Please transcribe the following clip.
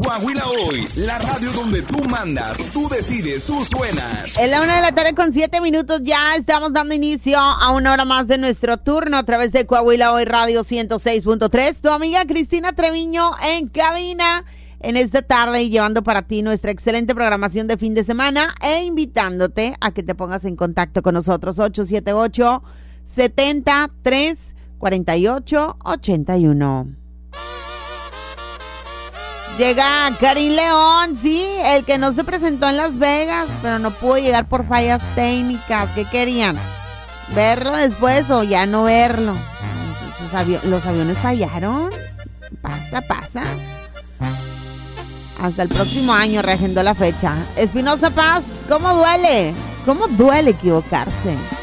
Coahuila Hoy, la radio donde tú mandas, tú decides, tú suenas. Es la 1:07 ya estamos dando inicio a una hora más de nuestro turno a través de Coahuila Hoy Radio 106.3. Tu amiga Cristina Treviño en cabina en esta tarde y llevando para ti nuestra excelente programación de fin de semana e invitándote a que te pongas en contacto con nosotros 878-73-48-81. Llega Karim León, sí, el que no se presentó en Las Vegas, pero no pudo llegar por fallas técnicas. ¿Qué querían? ¿Verlo después o ya no verlo? Los aviones fallaron. Pasa. Hasta el próximo año reagendó la fecha. Espinosa Paz, ¿cómo duele? ¿Cómo duele equivocarse?